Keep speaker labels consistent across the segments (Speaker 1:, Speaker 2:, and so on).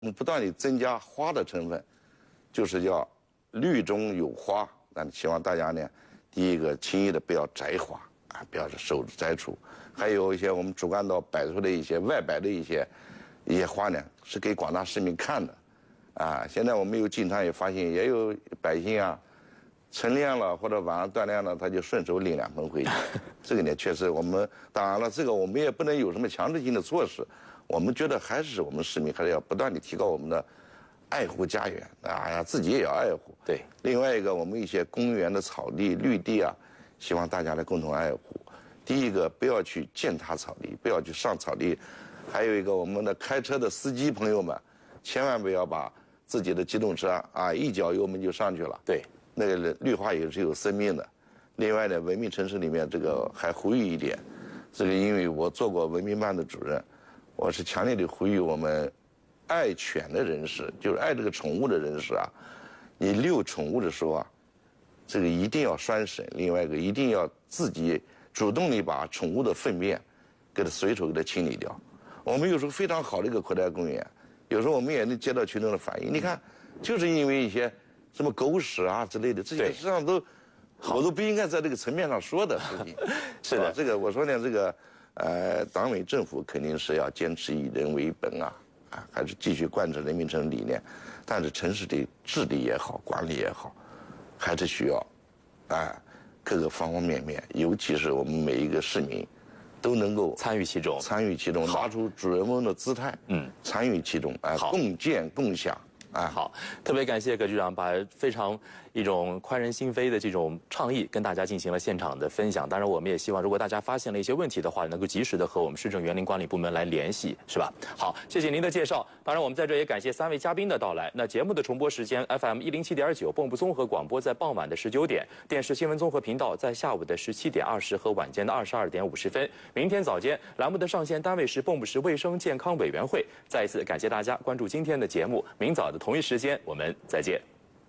Speaker 1: 我们不断地增加花的成分，就是要绿中有花。那希望大家呢，第一个轻易的不要摘花啊，不要是手摘除。还有一些我们主干道摆出的一些外摆的一些花呢，是给广大市民看的。啊，现在我们又经常也发现，也有百姓啊，晨练了或者晚上锻炼了，他就顺手拎2盆回去。这个呢，确实我们当然了，这个我们也不能有什么强制性的措施。我们觉得还是我们市民还是要不断地提高我们的爱护家园啊，自己也要爱护。
Speaker 2: 对。
Speaker 1: 另外一个，我们一些公园的草地、绿地啊，希望大家来共同爱护。第一个，不要去践踏草地，不要去上草地。还有一个，我们的开车的司机朋友们，千万不要把自己的机动车啊一脚油门就上去了。
Speaker 2: 对。
Speaker 1: 那个绿化也是有生命的。另外呢，文明城市里面这个还呼吁一点，这个因为我做过文明办的主任，我是强烈的呼吁我们爱犬的人士，就是爱这个宠物的人士啊，你遛宠物的时候啊，这个一定要拴绳，另外一个一定要自己主动地把宠物的粪便给它随手给它清理掉。我们有时候非常好的一个国家公园，有时候我们也能接到群众的反映，你看，就是因为一些什么狗屎啊之类的，这些实际上我都不应该在这个层面上说的事情。
Speaker 2: 是的，
Speaker 1: 这个我说呢，这个党委政府肯定是要坚持以人为本啊，还是继续贯彻人民城市理念。但是城市的治理也好，管理也好，还是需要各个方方面面，尤其是我们每一个市民都能够
Speaker 2: 参与其中，
Speaker 1: 拿出主人翁的姿态，参与其中，共建共享。
Speaker 2: 好，特别感谢葛局长把非常一种宽人心扉的这种倡议跟大家进行了现场的分享。当然，我们也希望如果大家发现了一些问题的话，能够及时的和我们市政园林管理部门来联系，是吧？好，谢谢您的介绍。当然，我们在这也感谢3位嘉宾的到来。那节目的重播时间 FM 107.9蚌埠综合广播在傍晚的19点，电视新闻综合频道在下午的17点20和晚间的22点50分。明天早间栏目的上线单位是蚌埠市卫生健康委员会。再一次感谢大家关注今天的节目，明早的同一时间我们再见。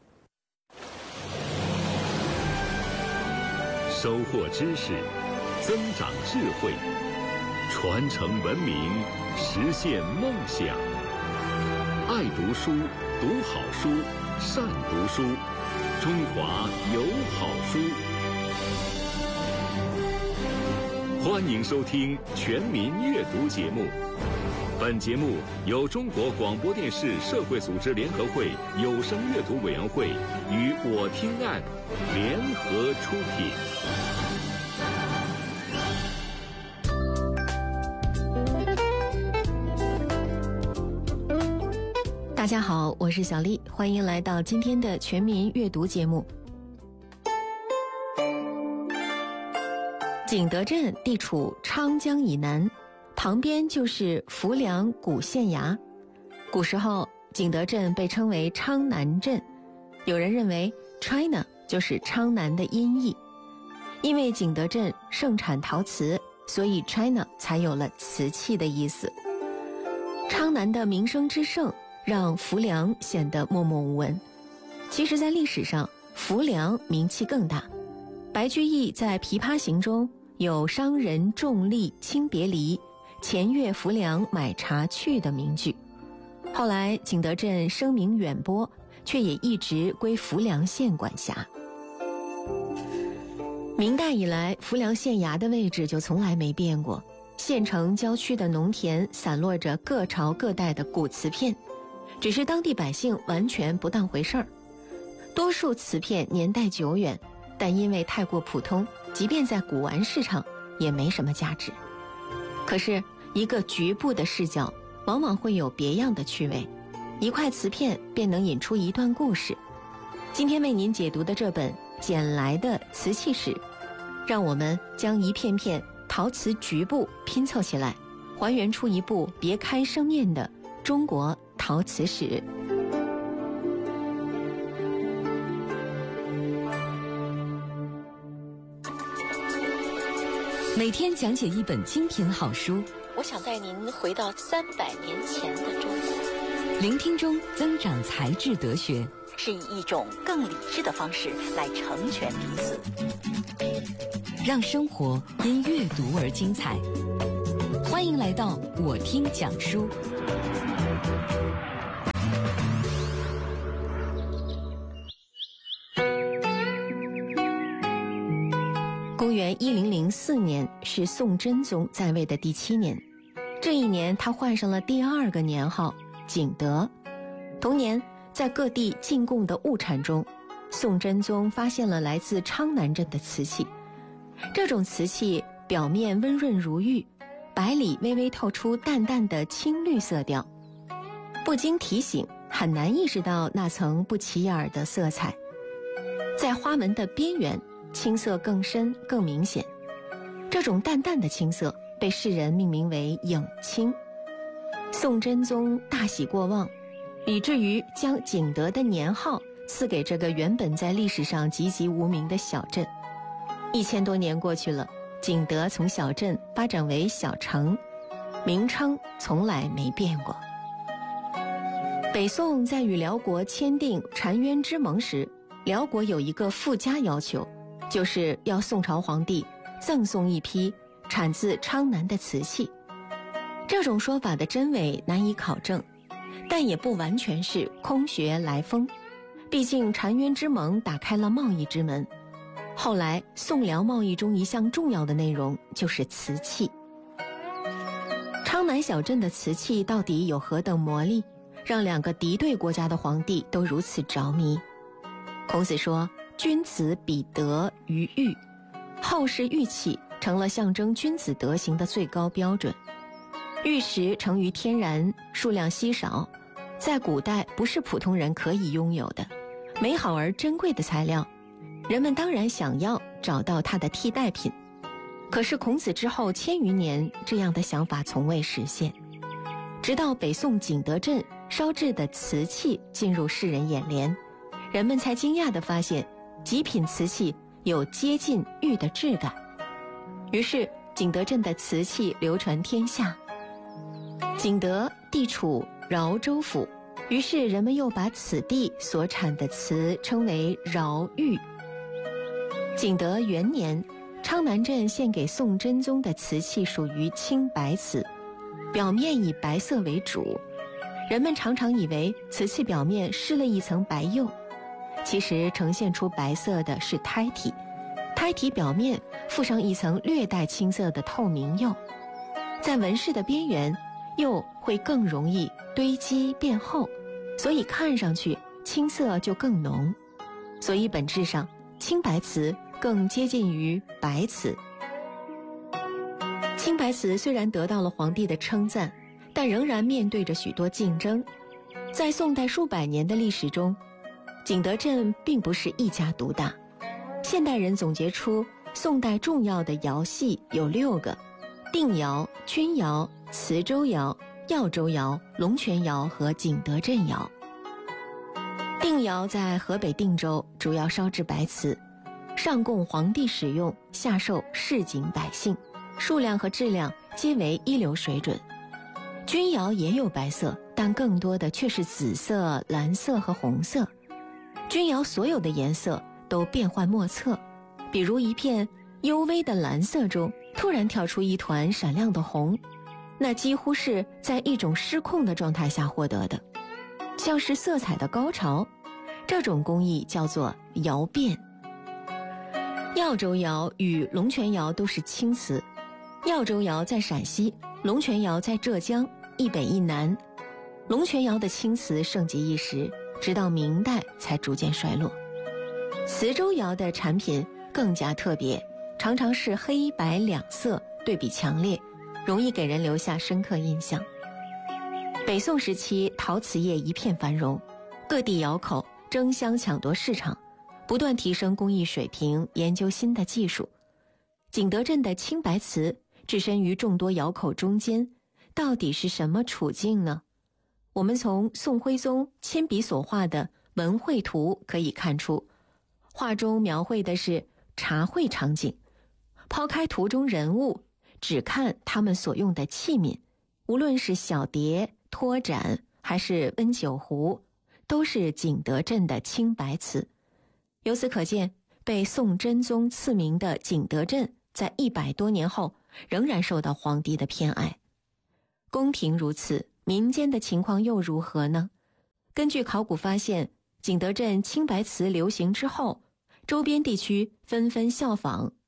Speaker 3: 收获知识，增长智慧，传承文明，实现梦想。爱读书，读好书，善读书，中华有好书。欢迎收听全民阅读节目。本节目由中国广播电视社会组织联合会有声阅读委员会与我听App联合出品。
Speaker 4: 大家好，我是小丽，欢迎来到今天的全民阅读节目。景德镇地处昌江以南，旁边就是浮梁古县衙。古时候，景德镇被称为昌南镇，有人认为 China 就是昌南的音译。因为景德镇盛产陶瓷，所以 China 才有了瓷器的意思。昌南的名声之盛，让浮梁显得默默无闻。其实在历史上，浮梁名气更大。白居易在《琵琶行》中有商人重利轻别离，前越浮梁买茶去的名句。后来景德镇声名远播，却也一直归浮梁县管辖。明代以来，浮梁县衙的位置就从来没变过。县城郊区的农田散落着各朝各代的古瓷片，只是当地百姓完全不当回事儿。多数瓷片年代久远，但因为太过普通，即便在古玩市场也没什么价值。可是一个局部的视角往往会有别样的趣味，一块瓷片便能引出一段故事。今天为您解读的这本捡来的瓷器史，让我们将一片片陶瓷局部拼凑起来，还原出一部别开生面的中国陶瓷史。
Speaker 5: 每天讲解一本精品好书，
Speaker 6: 我想带您回到300年前的中国，
Speaker 5: 聆听中增长才智德学，
Speaker 6: 是以一种更理智的方式来成全彼此，
Speaker 5: 让生活因阅读而精彩。欢迎来到我听讲书。
Speaker 4: 公元1004年是宋真宗在位的第7年，这一年他换上了第2个年号景德。同年，在各地进贡的物产中，宋真宗发现了来自昌南镇的瓷器。这种瓷器表面温润如玉，白里微微透出淡淡的青绿色调，不经提醒很难意识到那层不起眼的色彩。在花纹的边缘，青色更深更明显，这种淡淡的青色被世人命名为影青。宋真宗大喜过望，以至于将景德的年号赐给这个原本在历史上籍籍无名的小镇。1000多年过去了，景德从小镇发展为小城，名称从来没变过。北宋在与辽国签订澶渊之盟时，辽国有一个附加要求，就是要宋朝皇帝赠送一批产自昌南的瓷器。这种说法的真伪难以考证，但也不完全是空穴来风，毕竟澶渊之盟打开了贸易之门。后来宋辽贸易中一项重要的内容就是瓷器。昌南小镇的瓷器到底有何等魔力，让2个敌对国家的皇帝都如此着迷？孔子说，君子比德于玉，后世玉器成了象征君子德行的最高标准。玉石成于天然，数量稀少，在古代不是普通人可以拥有的美好而珍贵的材料，人们当然想要找到它的替代品。可是孔子之后1000余年，这样的想法从未实现。直到北宋景德镇烧制的瓷器进入世人眼帘，人们才惊讶地发现极品瓷器有接近玉的质感。于是景德镇的瓷器流传天下。景德地处饶州府，于是人们又把此地所产的瓷称为饶玉。景德元年，昌南镇献给宋真宗的瓷器属于青白瓷，表面以白色为主。人们常常以为瓷器表面施了一层白釉，其实呈现出白色的是胎体，胎体表面附上一层略带青色的透明釉，在纹饰的边缘，釉会更容易堆积变厚，所以看上去青色就更浓。所以本质上，青白瓷更接近于白瓷。青白瓷虽然得到了皇帝的称赞，但仍然面对着许多竞争。在宋代数百年的历史中，景德镇并不是一家独大。现代人总结出宋代重要的窑系有6个：定窑、钧窑、磁州窑、耀州窑、龙泉窑和景德镇窑。定窑在河北定州，主要烧制白瓷，上供皇帝使用，下售市井百姓，数量和质量皆为一流水准。钧窑也有白色，但更多的却是紫色、蓝色和红色。钧窑所有的颜色都变幻莫测，比如一片幽微的蓝色中突然跳出一团闪亮的红，那几乎是在一种失控的状态下获得的，像是色彩的高潮。这种工艺叫做窑变。耀州窑与龙泉窑都是青瓷，耀州窑在陕西，龙泉窑在浙江，一北一南。龙泉窑的青瓷盛极一时，直到明代才逐渐衰落。磁州窑的产品更加特别，常常是黑白两色对比强烈，容易给人留下深刻印象。北宋时期，陶瓷业一片繁荣，各地窑口争相抢夺市场，不断提升工艺水平，研究新的技术。景德镇的青白瓷置身于众多窑口中间，到底是什么处境呢？我们从宋徽宗亲笔所画的文会图可以看出，画中描绘的是茶会场景，抛开图中人物，只看他们所用的器皿，无论是小碟、托盏还是温酒壶，都是景德镇的青白瓷。由此可见，被宋真宗赐名的景德镇在100多年后仍然受到皇帝的偏爱。宫廷如此，民间的情况又如何呢？根据考古发现，景德镇青白瓷流行之后，周边地区纷纷效仿，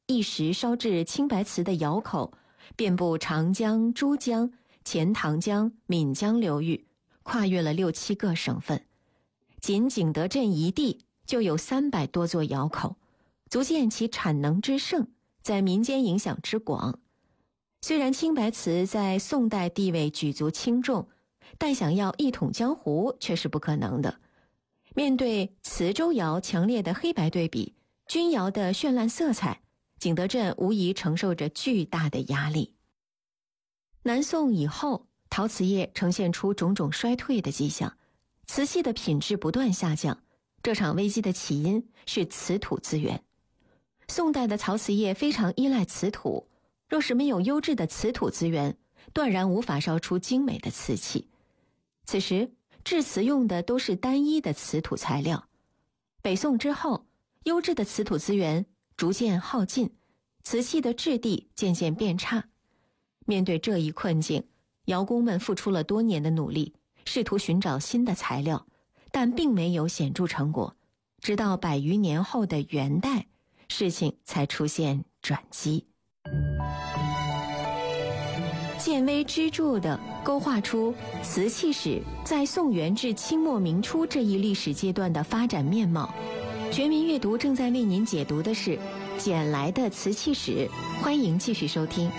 Speaker 4: 一时烧制青白瓷的窑口遍布长江、珠江、钱塘江、岷江流域，跨越了6、7个省份。仅景德镇一地就有300多座窑口，足见其产能之盛，在民间影响之广。虽然青白瓷在宋代地位举足轻重，但想要一统江湖却是不可能的。面对磁州窑强烈的黑白对比，钧窑的绚烂色彩，景德镇无疑承受着巨大的压力。南宋以后，陶瓷业呈现出种种衰退的迹象，瓷器的品质不断下降。这场危机的起因是瓷土资源。宋代的陶瓷业非常依赖瓷土，若是没有优质的瓷土资源，断然无法烧出精美的瓷器。此时制瓷用的都是单一的瓷土材料。北宋之后，优质的瓷土资源逐渐耗尽，瓷器的质地渐渐变差。面对这一困境，窑工们付出了多年的努力，试图寻找新的材料，但并没有显著成果。直到100余年后的元代，事情才出现转机。见微知著地勾画出瓷器史在宋元至清末明初这一历史阶段的发展面貌。全民阅读正在为您解读的是捡来的瓷器史，欢迎继续收听。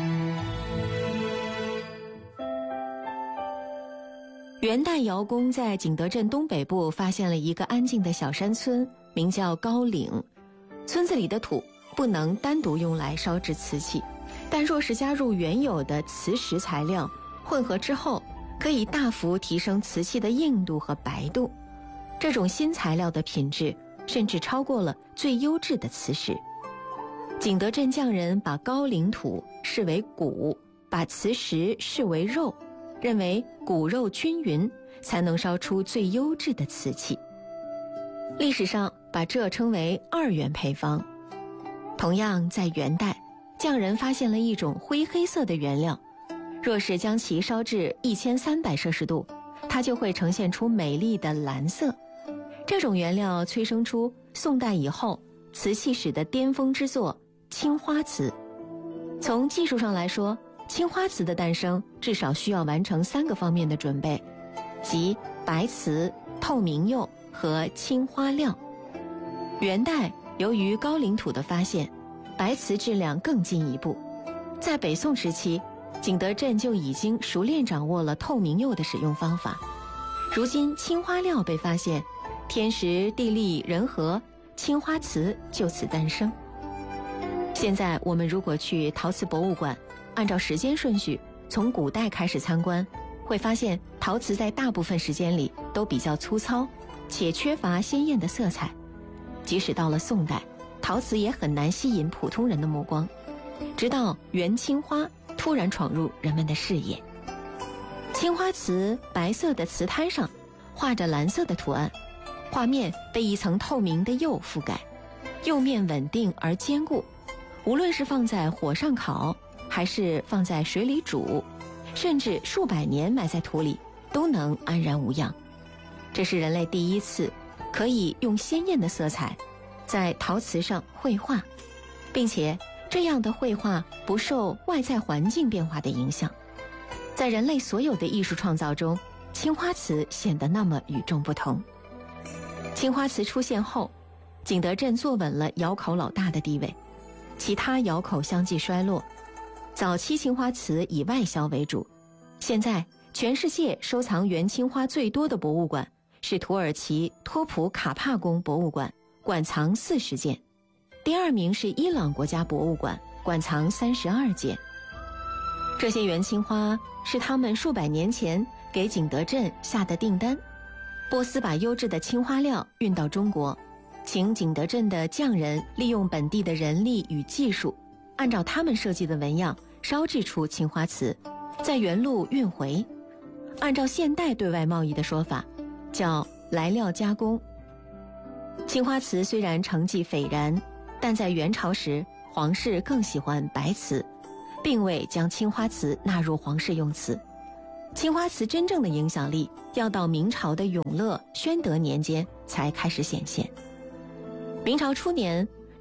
Speaker 4: 元代窑工在景德镇东北部发现了一个安静的小山村，名叫高岭。村子里的土不能单独用来烧制瓷器，但若是加入原有的瓷石材料，混合之后，可以大幅提升瓷器的硬度和白度。这种新材料的品质甚至超过了最优质的瓷石。景德镇匠人把高岭土视为骨，把瓷石视为肉，认为骨肉均匀才能烧出最优质的瓷器。历史上把这称为2元配方。同样在元代，匠人发现了一种灰黑色的原料，若是将其烧至1300摄氏度，它就会呈现出美丽的蓝色。这种原料催生出宋代以后瓷器史的巅峰之作青花瓷。从技术上来说，青花瓷的诞生至少需要完成3个方面的准备，即白瓷、透明釉和青花料。元代由于高岭土的发现，白瓷质量更进一步。在北宋时期，景德镇就已经熟练掌握了透明釉的使用方法。如今青花料被发现，天时地利人和，青花瓷就此诞生。现在我们如果去陶瓷博物馆，按照时间顺序从古代开始参观，会发现陶瓷在大部分时间里都比较粗糙，且缺乏鲜艳的色彩。即使到了宋代，陶瓷也很难吸引普通人的目光，直到元青花突然闯入人们的视野。青花瓷白色的瓷胎上画着蓝色的图案，画面被一层透明的釉覆盖，釉面稳定而坚固，无论是放在火上烤，还是放在水里煮，甚至数百年埋在土里，都能安然无恙。这是人类第一次可以用鲜艳的色彩在陶瓷上绘画，并且这样的绘画不受外在环境变化的影响。在人类所有的艺术创造中，青花瓷显得那么与众不同。青花瓷出现后，景德镇坐稳了窑口老大的地位，其他窑口相继衰落。早期青花瓷以外销为主，现在全世界收藏元青花最多的博物馆是土耳其托普卡帕宫博物馆，馆藏40件。第2名是伊朗国家博物馆，馆藏32件。这些元青花是他们数百年前给景德镇下的订单。波斯把优质的青花料运到中国，请景德镇的匠人利用本地的人力与技术，按照他们设计的纹样烧制出青花瓷，再原路运回。按照现代对外贸易的说法，叫来料加工。青花瓷虽然成绩斐然，但在元朝时，皇室更喜欢白瓷，并未将青花瓷纳入皇室用瓷。青花瓷真正的影响力要到明朝的永乐、宣德年间才开始显现。明朝初年，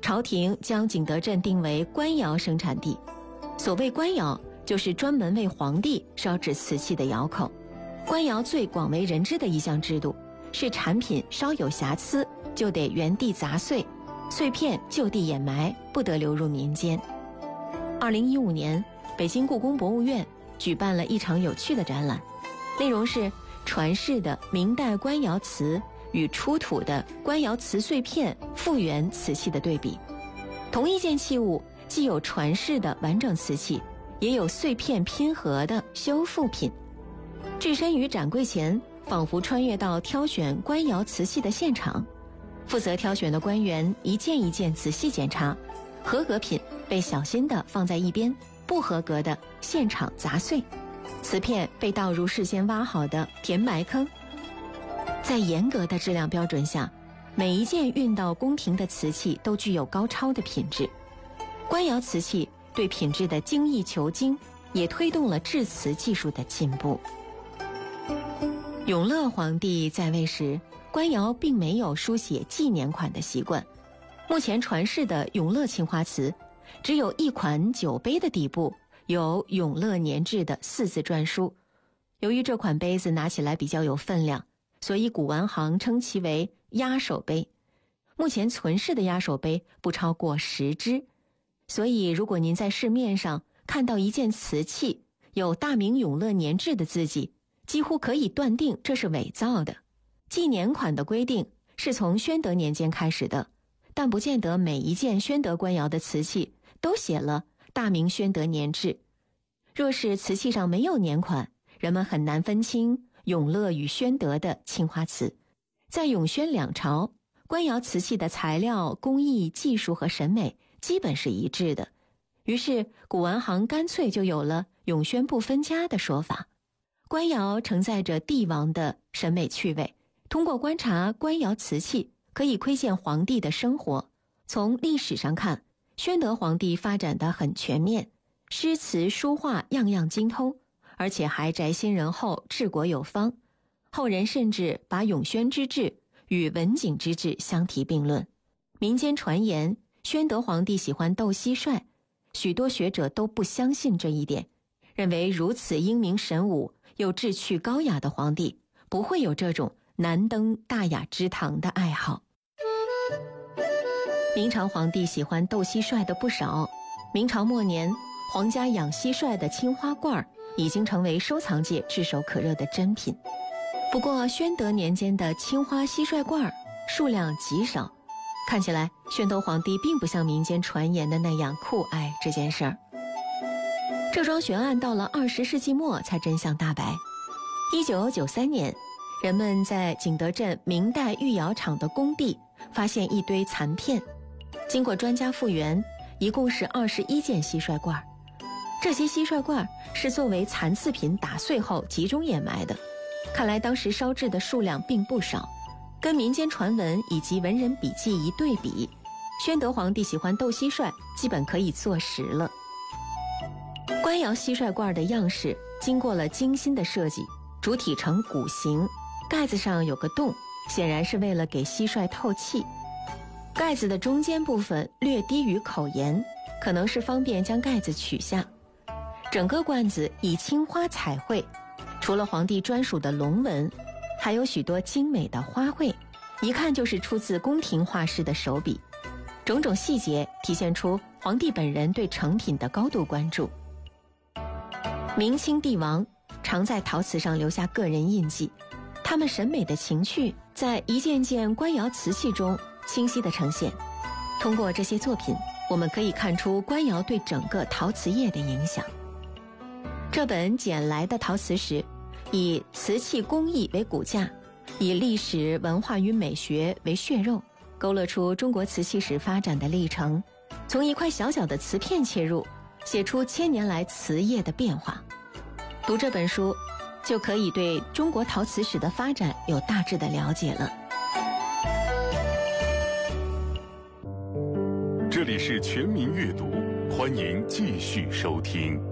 Speaker 4: 朝廷将景德镇定为官窑生产地。所谓官窑，就是专门为皇帝烧制瓷器的窑口。官窑最广为人知的一项制度是产品稍有瑕疵就得原地砸碎，碎片就地掩埋，不得流入民间。2015年，北京故宫博物院举办了一场有趣的展览，内容是传世的明代官窑瓷与出土的官窑瓷碎片复原瓷器的对比。同一件器物既有传世的完整瓷器，也有碎片拼合的修复品。置身于展柜前，仿佛穿越到挑选官窑瓷器的现场。负责挑选的官员一件一件仔细检查，合格品被小心地放在一边，不合格的现场砸碎，瓷片被倒入事先挖好的填埋坑。在严格的质量标准下，每一件运到宫廷的瓷器都具有高超的品质。官窑瓷器对品质的精益求精，也推动了制瓷技术的进步。永乐皇帝在位时，官窑并没有书写纪年款的习惯。目前传世的永乐青花瓷，只有一款酒杯的底部有永乐年制的4字篆书。由于这款杯子拿起来比较有分量，所以古玩行称其为压手杯。目前存世的压手杯不超过10只，所以如果您在市面上看到一件瓷器有大明永乐年制的字迹，几乎可以断定这是伪造的。纪年款的规定是从宣德年间开始的，但不见得每一件宣德官窑的瓷器都写了大明宣德年制。若是瓷器上没有年款，人们很难分清永乐与宣德的青花瓷。在永宣两朝，官窑瓷器的材料、工艺、技术和审美基本是一致的，于是古玩行干脆就有了永宣不分家的说法。官窑承载着帝王的审美趣味，通过观察官窑瓷器，可以窥见皇帝的生活。从历史上看，宣德皇帝发展得很全面，诗词书画样样精通，而且还宅心仁厚，治国有方。后人甚至把永宣之治与文景之治相提并论。民间传言，宣德皇帝喜欢斗蟋蟀，许多学者都不相信这一点，认为如此英明神武又志趣高雅的皇帝，不会有这种难登大雅之堂的爱好。明朝皇帝喜欢斗蟋蟀的不少，明朝末年，皇家养蟋蟀的青花罐已经成为收藏界炙手可热的珍品。不过宣德年间的青花蟋蟀罐数量极少，看起来宣德皇帝并不像民间传言的那样酷爱这件事儿。这桩悬案到了20世纪末才真相大白。1993年，人们在景德镇明代御窑厂的工地发现一堆残片，经过专家复原，一共是21件蟋蟀罐。这些蟋蟀罐是作为残次品打碎后集中掩埋的，看来当时烧制的数量并不少。跟民间传闻以及文人笔记一对比，宣德皇帝喜欢斗蟋蟀基本可以坐实了。官窑蟋蟀罐的样式经过了精心的设计，主体呈鼓形，盖子上有个洞，显然是为了给蟋蟀透气。盖子的中间部分略低于口沿，可能是方便将盖子取下。整个罐子以青花彩绘，除了皇帝专属的龙纹，还有许多精美的花卉，一看就是出自宫廷画师的手笔。种种细节体现出皇帝本人对成品的高度关注。明清帝王常在陶瓷上留下个人印记，他们审美的情趣在一件件官窑瓷器中清晰地呈现。通过这些作品，我们可以看出官窑对整个陶瓷业的影响。这本捡来的陶瓷史，以瓷器工艺为骨架，以历史文化与美学为血肉，勾勒出中国瓷器史发展的历程。从一块小小的瓷片切入，写出1000年来瓷业的变化。读这本书，就可以对中国陶瓷史的发展有大致的了解了。
Speaker 3: 这里是全民阅读，欢迎继续收听。